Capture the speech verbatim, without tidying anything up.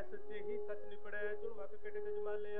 सच्चे ही सच निपड़े झुणमक केटे ते जमाले